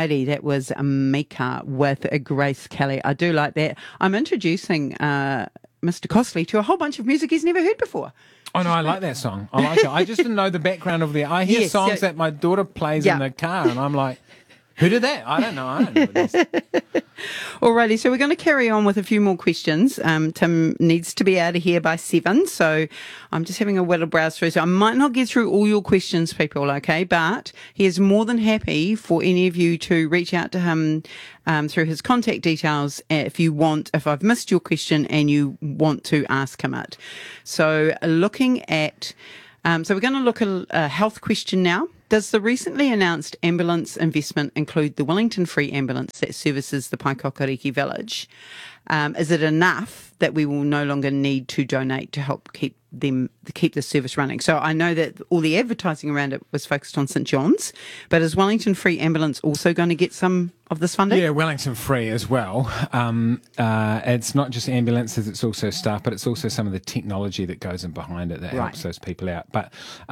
Alrighty, that was Mika with Grace Kelly. I do like that. I'm introducing Mr. Costley to a whole bunch of music he's never heard before. Oh, no, I like that song. I like it. I just didn't know the background of the... I hear songs that my daughter plays in the car, and I'm like, who did that? I don't know. I don't know what it is. Alrighty, so we're going to carry on with a few more questions. Tim needs to be out of here by 7, so I'm just having a little browse through. So I might not get through all your questions, people, okay? But he is more than happy for any of you to reach out to him through his contact details if I've missed your question and you want to ask him it. So looking at... so we're going to look at a health question now. Does the recently announced ambulance investment include the Wellington Free ambulance that services the Paikokariki village? Is it enough that we will no longer need to donate to help keep the service running? So I know that all the advertising around it was focused on St John's, but is Wellington Free ambulance also going to get some of this funding? Yeah, Wellington Free as well. It's not just ambulances, it's also staff, but it's also some of the technology that goes in behind it that helps those people out. But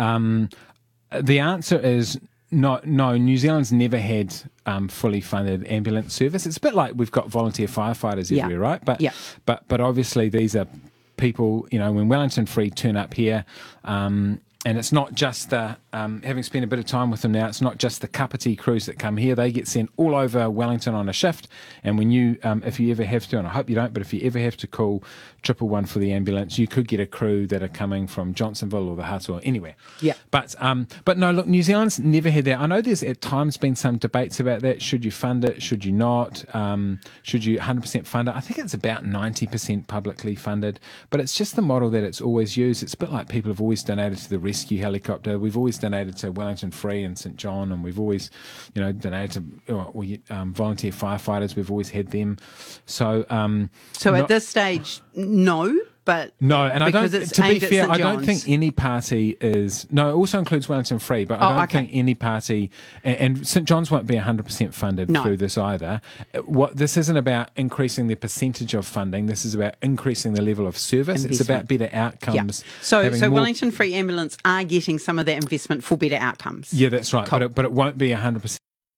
the answer is no. New Zealand's never had fully funded ambulance service. It's a bit like we've got volunteer firefighters everywhere, right? But obviously these are people, when Wellington Free turn up here, and it's not just the, having spent a bit of time with them now, it's not just the Kapiti crews that come here. They get sent all over Wellington on a shift. And when you, if you ever have to, and I hope you don't, but if you ever have to call 111 for the ambulance, you could get a crew that are coming from Johnsonville or the Hutt or anywhere. Yeah. But no, look, New Zealand's never had that. I know there's at times been some debates about that. Should you fund it? Should you not? Should you 100% fund it? I think it's about 90% publicly funded, but it's just the model that it's always used. It's a bit like people have always donated to the rescue helicopter. We've always donated to Wellington Free and St John, and we've always, donated to volunteer firefighters. We've always had them. So, at this stage, no. But no, and I don't. To be fair, I don't think any party is. No, it also includes Wellington Free, but I don't think any party and St John's won't be 100% funded through this either. This isn't about increasing the percentage of funding. This is about increasing the level of service. It's about better outcomes. Yeah. So Wellington Free Ambulance are getting some of that investment for better outcomes. Yeah, that's right. Cool. But it won't be 100%.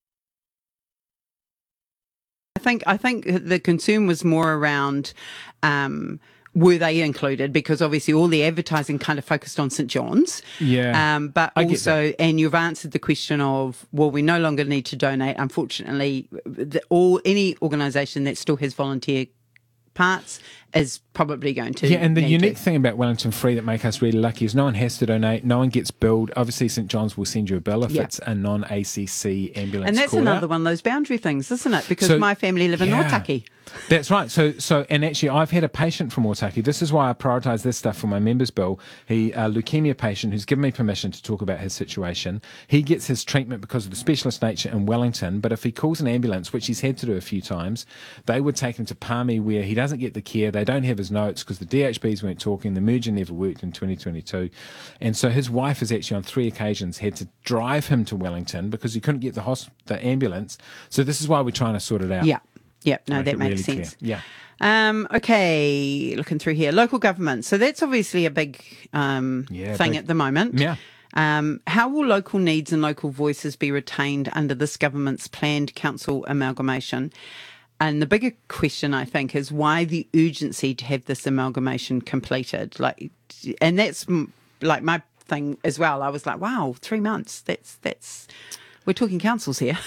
I think the concern was more around. Were they included? Because obviously all the advertising kind of focused on St John's. Yeah. But also, and you've answered the question of, well, we no longer need to donate. Unfortunately, any organisation that still has volunteer parts is probably going to. Yeah, and the unique thing about Wellington Free that make us really lucky is no one has to donate, no one gets billed. Obviously, St John's will send you a bill if it's a non-ACC ambulance. And that's another one of those boundary things, isn't it? Because my family live in Otaki. That's right. So, and actually, I've had a patient from Otaki. This is why I prioritise this stuff for my members' bill. He, a leukemia patient who's given me permission to talk about his situation. He gets his treatment because of the specialist nature in Wellington, but if he calls an ambulance, which he's had to do a few times, they would take him to Palmy where he doesn't get the care. They don't have his notes because the DHBs weren't talking. The merger never worked in 2022. And so his wife has actually on 3 occasions had to drive him to Wellington because he couldn't get the ambulance. So this is why we're trying to sort it out. Yeah, no, that makes sense. Clear. Yeah. Okay, looking through here. Local government. So that's obviously a big thing at the moment. Yeah. How will local needs and local voices be retained under this government's planned council amalgamation? And the bigger question, I think, is why the urgency to have this amalgamation completed? And that's like my thing as well. I was like, wow, 3 months. That's we're talking councils here.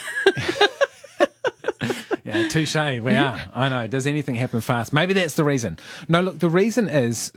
Yeah, touche. We are. I know. Does anything happen fast? Maybe that's the reason. No, look, the reason is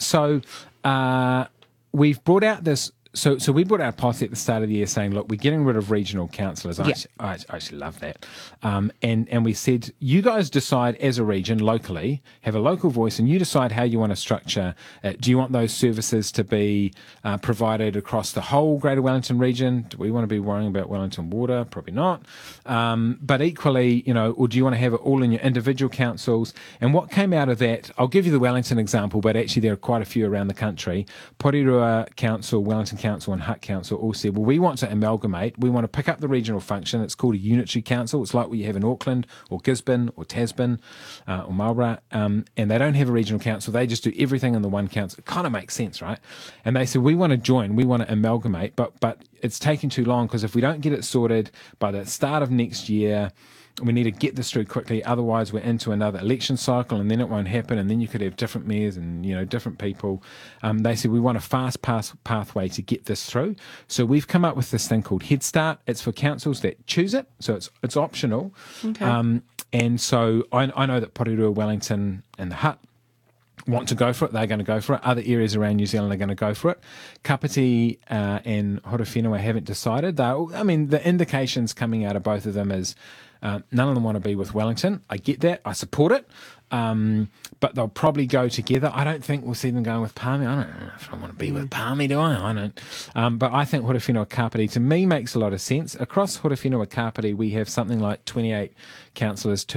we've brought out this. So we brought out a policy at the start of the year saying, look, we're getting rid of regional councillors. I actually love that. And we said, you guys decide as a region locally, have a local voice, and you decide how you want to structure it. Do you want those services to be provided across the whole Greater Wellington region? Do we want to be worrying about Wellington Water? Probably not. But equally, or do you want to have it all in your individual councils? And what came out of that, I'll give you the Wellington example, but actually there are quite a few around the country. Porirua Council, Wellington Council and Hutt Council all said, well, we want to amalgamate. We want to pick up the regional function. It's called a unitary council. It's like what you have in Auckland or Gisborne or Tasman or Marlborough. And they don't have a regional council. They just do everything in the one council. It kind of makes sense, right? And they said, we want to join. We want to amalgamate. But it's taking too long because if we don't get it sorted by the start of next year, we need to get this through quickly, otherwise we're into another election cycle and then it won't happen, and then you could have different mayors and different people. They said we want a fast pathway to get this through. So we've come up with this thing called Head Start. It's for councils that choose it, so it's optional. Okay. And so I know that Porirua, Wellington and the Hutt want to go for it. They're going to go for it. Other areas around New Zealand are going to go for it. Kapiti and Horowhenua haven't decided. The indications coming out of both of them is none of them want to be with Wellington. I get that. I support it. But they'll probably go together. I don't think we'll see them going with Palmy. I don't know if I want to be with Palmy, do I? I don't. But I think Horowhenua Kapiti, to me, makes a lot of sense. Across Horowhenua Kapiti, we have something like 28 councillors,